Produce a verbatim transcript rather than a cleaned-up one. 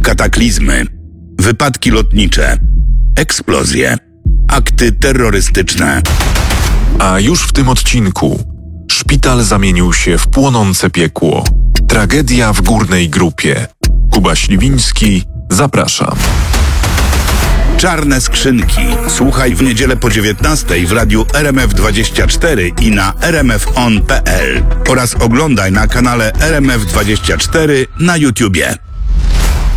kataklizmy, wypadki lotnicze, eksplozje, akty terrorystyczne. A już w tym odcinku szpital zamienił się w płonące piekło. Tragedia w górnej grupie. Kuba Śliwiński, zapraszam. Czarne skrzynki. Słuchaj w niedzielę po dziewiętnastej w radiu R M F dwadzieścia cztery i na r m f on kropka p l oraz oglądaj na kanale R M F dwadzieścia cztery na YouTubie.